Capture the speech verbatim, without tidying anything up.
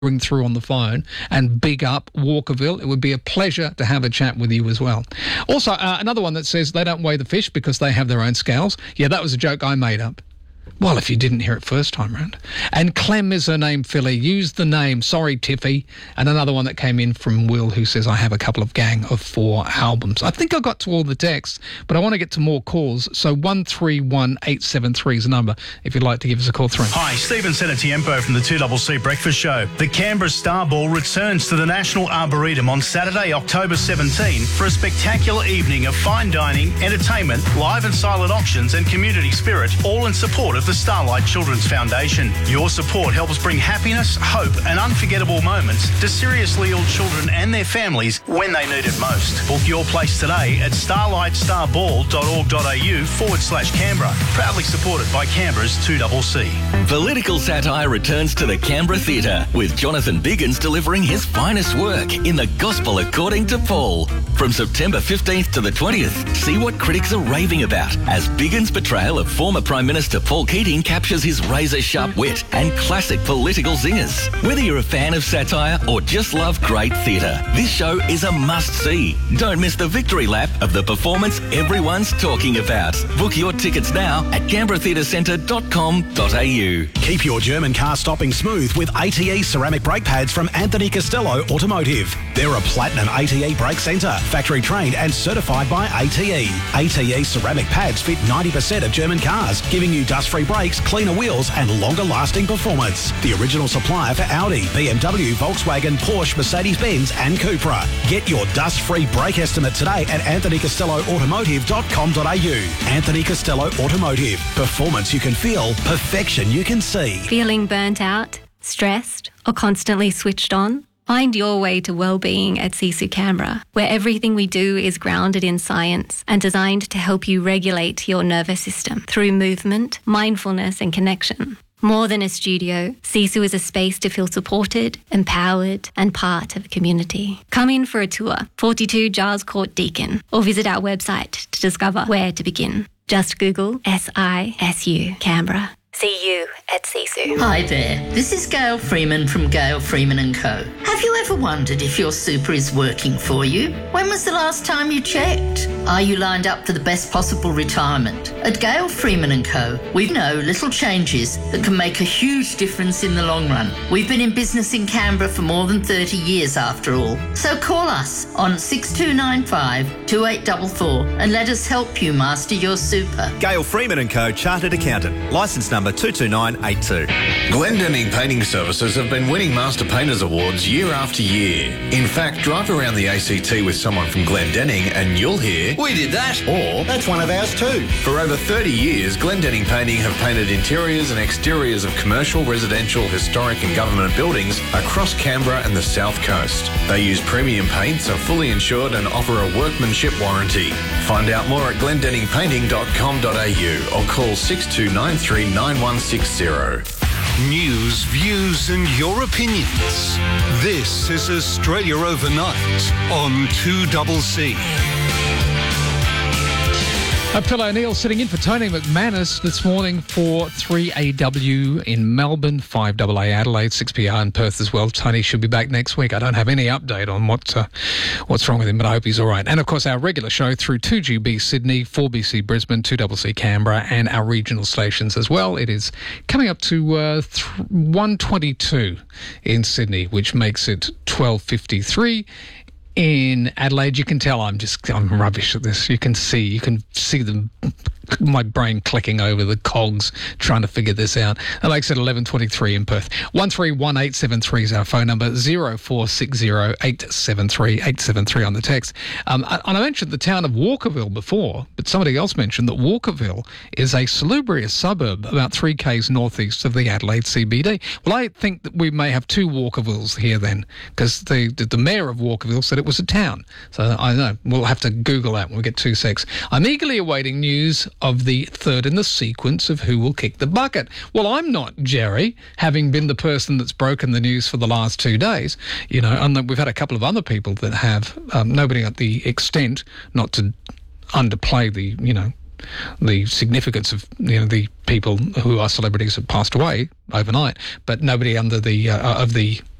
ring through on the phone and big up Walkerville. It would be a pleasure to have a chat with you as well. Also, uh, another one that says they don't weigh the fish because they have their own scales. Yeah, that was a joke I made up. Well, if you didn't hear it first time round. And Clem is her name, Philly. Use the name. Sorry, Tiffy. And another one that came in from Will, who says, I have a couple of Gang of Four albums. I think I got to all the texts, but I want to get to more calls. So one three one eight seven three is the number if you'd like to give us a call through. Hi, Stephen Senatiempo from the two C C Breakfast Show. The Canberra Star Ball returns to the National Arboretum on Saturday, October seventeenth for a spectacular evening of fine dining, entertainment, live and silent auctions and community spirit, all in support of the Starlight Children's Foundation. Your support helps bring happiness, hope and unforgettable moments to seriously ill children and their families when they need it most. Book your place today at starlightstarball.org.au forward slash Canberra. Proudly supported by Canberra's two C C. Political satire returns to the Canberra Theatre with Jonathan Biggins delivering his finest work in The Gospel According to Paul. From September fifteenth to the twentieth, see what critics are raving about as Biggins' portrayal of former Prime Minister Paul Keating captures his razor-sharp wit and classic political zingers. Whether you're a fan of satire or just love great theatre, this show is a must-see. Don't miss the victory lap of the performance everyone's talking about. Book your tickets now at canberra theatre centre dot com dot a u. Keep your German car stopping smooth with A T E ceramic brake pads from Anthony Costello Automotive. They're a platinum A T E brake centre, factory trained and certified by A T E. A T E ceramic pads fit ninety percent of German cars, giving you dust-free brakes, cleaner wheels and longer lasting performance. The original supplier for Audi, B M W, Volkswagen, Porsche, Mercedes-Benz and Cupra. Get your dust-free brake estimate today at anthony costello automotive dot com dot a u. Anthony Costello Automotive. Performance you can feel, perfection you can see. Feeling burnt out, stressed or constantly switched on? Find your way to well-being at Sisu Canberra, where everything we do is grounded in science and designed to help you regulate your nervous system through movement, mindfulness and connection. More than a studio, Sisu is a space to feel supported, empowered and part of a community. Come in for a tour, forty-two Giles Court, Deakin, or visit our website to discover where to begin. Just Google S I S U Canberra. See you at Sisu. Hi there, this is Gail Freeman from Gail Freeman and Co. Have you ever wondered if your super is working for you? When was the last time you checked? Are you lined up for the best possible retirement? At Gail Freeman and Co, we know little changes that can make a huge difference in the long run. We've been in business in Canberra for more than thirty years after all. So call us on six two nine five, two eight four four and let us help you master your super. Gail Freeman and Co, Chartered Accountant, licence number two two nine eight two. Glendinning Painting Services have been winning Master Painters Awards year after year. In fact, drive around the A C T with someone from Glendinning and you'll hear, we did that, or that's one of ours too. For over thirty years, Glendinning Painting have painted interiors and exteriors of commercial, residential, historic and government buildings across Canberra and the South Coast. They use premium paints, are fully insured and offer a workmanship warranty. Find out more at glendinning painting dot com dot a u or call six two nine three nine one six zero. News, views and your opinions. This is Australia Overnight on two C C. Uh, Phil O'Neill sitting in for Tony McManus this morning for three A W in Melbourne, five A A Adelaide, six P R in Perth as well. Tony should be back next week. I don't have any update on what uh, what's wrong with him, but I hope he's all right. And, of course, our regular show through two G B Sydney, four B C Brisbane, two C C Canberra and our regional stations as well. It is coming up to uh, th- one twenty-two in Sydney, which makes it twelve fifty-three. In Adelaide. You can tell I'm just I'm rubbish at this. You can see you can see the my brain clicking over the cogs trying to figure this out. That makes it eleven twenty-three in Perth. one three one eight seven three is our phone number. zero four six zero eight seven three eight seven three on the text. Um, and I mentioned the town of Walkerville before, but somebody else mentioned that Walkerville is a salubrious suburb about three k's northeast of the Adelaide C B D. Well, I think that we may have two Walkervilles here then, because the, the the mayor of Walkerville said it was a town. So I don't know. We'll have to Google that when we get two secs. I'm eagerly awaiting news of the third in the sequence of who will kick the bucket. Well, I'm not, Jerry, having been the person that's broken the news for the last two days. You know, and we've had a couple of other people that have, um, nobody at the extent, not to underplay the, you know, the significance of, you know, the people who are celebrities have passed away overnight, but nobody under the uh, of the